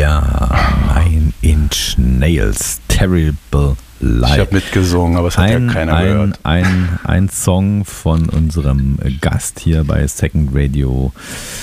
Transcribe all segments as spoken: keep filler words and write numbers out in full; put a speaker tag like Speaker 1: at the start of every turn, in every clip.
Speaker 1: Ja, Nine Inch Nails, Terrible Lie.
Speaker 2: Ich habe mitgesungen, aber es hat
Speaker 1: ein,
Speaker 2: ja keiner
Speaker 1: ein,
Speaker 2: gehört.
Speaker 1: Ein, ein Song von unserem Gast hier bei Second Radio.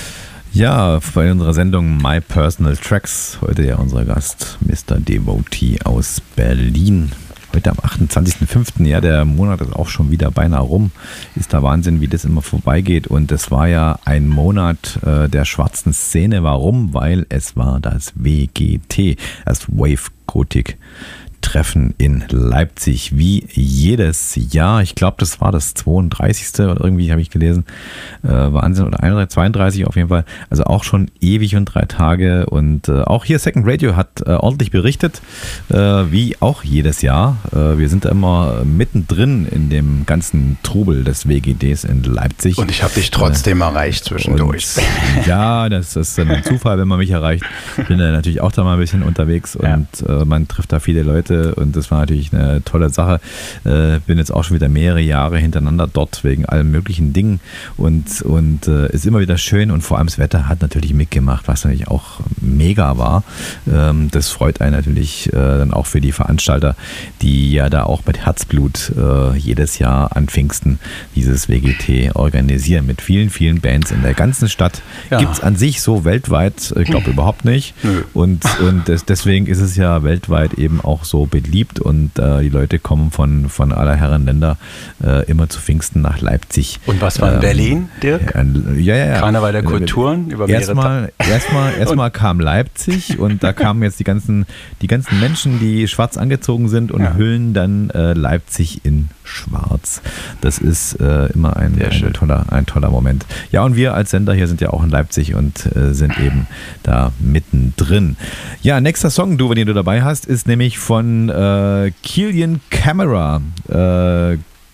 Speaker 1: Ja, bei unserer Sendung My Personal Tracks. Heute ja unser Gast, Mister Devotee aus Berlin. Heute am achtundzwanzigsten fünften Ja, der Monat ist auch schon wieder beinahe rum. Ist der Wahnsinn, wie das immer vorbeigeht. Und es war ja ein Monat äh, der schwarzen Szene. Warum? Weil es war das W G T, das Wave Gothic Treffen in Leipzig, wie jedes Jahr. Ich glaube, das war das zweiunddreißigste oder irgendwie habe ich gelesen. Äh, Wahnsinn, oder einunddreißig, zweiunddreißig auf jeden Fall. Also auch schon ewig und drei Tage. Und äh, auch hier Second Radio hat äh, ordentlich berichtet, äh, wie auch jedes Jahr. Äh, wir sind immer mittendrin in dem ganzen Trubel des W G Ds in Leipzig.
Speaker 2: Und ich habe dich trotzdem äh, erreicht zwischendurch.
Speaker 1: Und, ja, das ist dann ein Zufall, wenn man mich erreicht. Ich bin da natürlich auch da mal ein bisschen unterwegs und ja. äh, man trifft da viele Leute. Und das war natürlich eine tolle Sache. Äh, bin jetzt auch schon wieder mehrere Jahre hintereinander dort wegen allen möglichen Dingen und, und äh, ist immer wieder schön und vor allem das Wetter hat natürlich mitgemacht, was natürlich auch mega war. Ähm, das freut einen natürlich äh, dann auch für die Veranstalter, die ja da auch mit Herzblut äh, jedes Jahr an Pfingsten dieses W G T organisieren mit vielen, vielen Bands in der ganzen Stadt. Ja. Gibt es an sich so weltweit, ich glaube überhaupt nicht.
Speaker 2: Nö.
Speaker 1: Und, und des, deswegen ist es ja weltweit eben auch so beliebt und äh, die Leute kommen von, von aller Herren Länder äh, immer zu Pfingsten nach Leipzig.
Speaker 2: Und was war in ähm, Berlin, Dirk?
Speaker 1: Ja, ja, ja.
Speaker 2: Karneval der Kulturen? Über
Speaker 1: erstmal erstmal, erstmal kam Leipzig und da kamen jetzt die ganzen, die ganzen Menschen, die schwarz angezogen sind und ja. hüllen dann äh, Leipzig in schwarz. Das ist äh, immer ein, ein, toller, ein toller Moment. Ja, und wir als Sender hier sind ja auch in Leipzig und äh, sind eben da mittendrin. Ja, nächster Song, du, den du dabei hast, ist nämlich von Äh, Killian Camera, äh,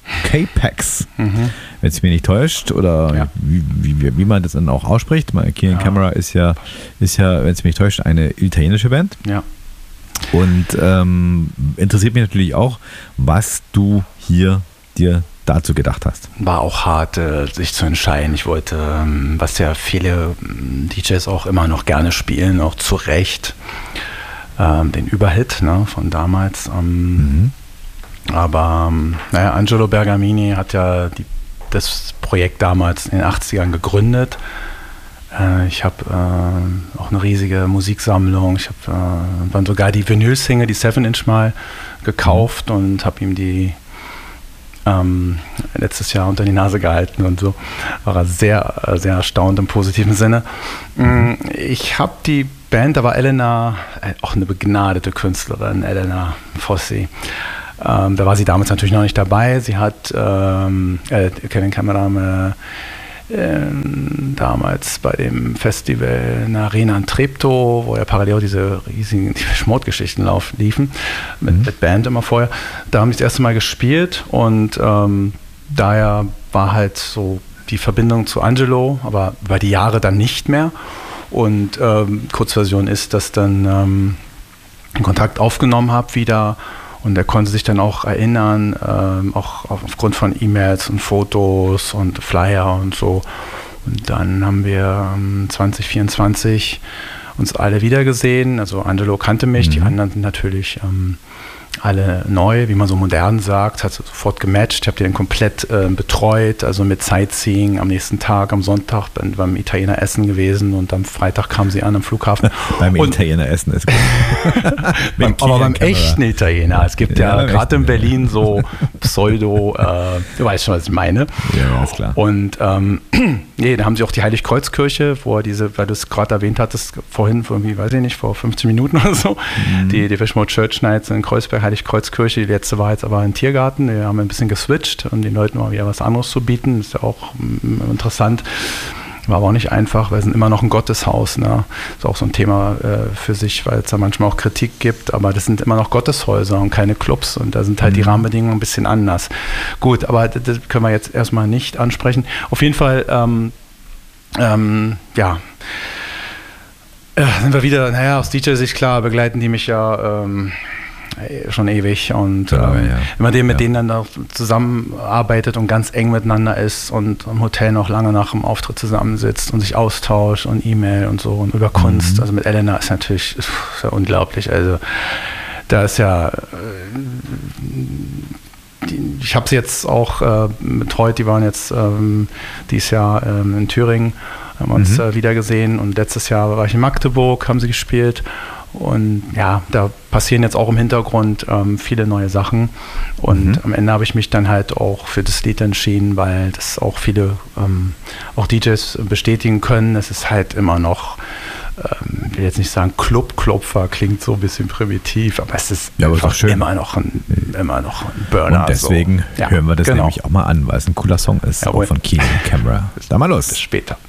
Speaker 1: K-Pax, mhm. wenn es mich nicht täuscht, oder ja. wie, wie, wie man das dann auch ausspricht. Killian ja. Camera ist ja, ist ja, wenn es mich nicht täuscht, eine italienische Band.
Speaker 2: Ja.
Speaker 1: Und ähm, interessiert mich natürlich auch, was du hier dir dazu gedacht hast.
Speaker 2: War auch hart, äh, sich zu entscheiden. Ich wollte, ähm, was ja viele ähm, D Js auch immer noch gerne spielen, auch zu Recht, den Überhit, ne, von damals. Ähm, mhm. Aber ähm, naja, Angelo Bergamini hat ja die, das Projekt damals in den achtzigern gegründet. Äh, ich habe äh, auch eine riesige Musiksammlung. Ich habe äh, dann sogar die Vinyl-Single, die seven Inch mal gekauft mhm. und habe ihm die ähm, letztes Jahr unter die Nase gehalten und so. War er sehr, sehr erstaunt im positiven Sinne. Mhm. Ich habe die Band, da war Elena, auch eine begnadete Künstlerin, Elena Fossi. Ähm, da war sie damals natürlich noch nicht dabei. Sie hat ähm, äh, Kevin Cameron äh, äh, damals bei dem Festival in der Arena in Treptow, wo ja parallel auch diese riesigen Schmortgeschichten liefen, mit, mhm. mit Band immer vorher. Da haben sie das erste Mal gespielt und ähm, daher war halt so die Verbindung zu Angelo, aber über die Jahre dann nicht mehr. Und ähm, Kurzversion ist, dass dann ähm, einen Kontakt aufgenommen habe wieder und er konnte sich dann auch erinnern, ähm, auch aufgrund von E-Mails und Fotos und Flyer und so. Und dann haben wir ähm, zwanzig vierundzwanzig uns alle wiedergesehen. Also Angelo kannte mich, mhm. die anderen sind natürlich ähm, alle neu, wie man so modern sagt, hat sofort gematcht. Ich habe die dann komplett äh, betreut, also mit Sightseeing am nächsten Tag, am Sonntag bin beim Italiener essen gewesen und am Freitag kam sie an am Flughafen.
Speaker 1: beim und Italiener essen ist gut.
Speaker 2: beim, aber beim echten Italiener. Es gibt ja, ja gerade in Berlin so Pseudo, äh, du weißt schon, was ich meine.
Speaker 1: Ja, ist klar.
Speaker 2: Und ähm, nee, da haben sie auch die Heiligkreuzkirche, wo er diese, weil du es gerade erwähnt hattest, vorhin, irgendwie, weiß ich nicht, vor fünfzehn Minuten oder so, mhm. die Depeche Mode Church Nights in Kreuzberg, Heiligkreuzkirche, die letzte war jetzt aber ein Tiergarten, wir haben ein bisschen geswitcht, um den Leuten mal wieder was anderes zu bieten, ist ja auch m, interessant. War aber auch nicht einfach, weil es immer noch ein Gotteshaus, ne? Ist auch so ein Thema äh, für sich, weil es da manchmal auch Kritik gibt, aber das sind immer noch Gotteshäuser und keine Clubs und da sind halt mhm. die Rahmenbedingungen ein bisschen anders. Gut, aber das, das können wir jetzt erstmal nicht ansprechen. Auf jeden Fall, ähm, ähm, ja, äh, sind wir wieder, naja, aus D J-Sicht klar, begleiten die mich ja ähm, schon ewig. Und
Speaker 1: ja,
Speaker 2: ähm,
Speaker 1: ja.
Speaker 2: wenn man den, mit
Speaker 1: ja.
Speaker 2: denen dann auch zusammenarbeitet und ganz eng miteinander ist und im Hotel noch lange nach dem Auftritt zusammensitzt und sich austauscht und E-Mail und so und über Kunst. Mhm. Also mit Elena ist natürlich ist ja unglaublich. Also da ist ja, die, ich habe sie jetzt auch äh, betreut, die waren jetzt ähm, dieses Jahr ähm, in Thüringen, haben uns mhm. äh, wieder gesehen und letztes Jahr war ich in Magdeburg, haben sie gespielt. Und ja, da passieren jetzt auch im Hintergrund ähm, viele neue Sachen. Und mhm. am Ende habe ich mich dann halt auch für das Lied entschieden, weil das auch viele, ähm, auch D Js bestätigen können. Es ist halt immer noch, ähm, ich will jetzt nicht sagen Club-Klopfer, klingt so ein bisschen primitiv, aber es ist
Speaker 1: ja, aber einfach schön.
Speaker 2: immer noch ein, immer noch ein Burner.
Speaker 1: Und deswegen
Speaker 2: so. ja,
Speaker 1: hören wir das
Speaker 2: genau.
Speaker 1: nämlich auch mal an, weil es ein cooler Song ist,
Speaker 2: Jawohl.
Speaker 1: auch von Keen Camera. Da mal los.
Speaker 2: Bis später.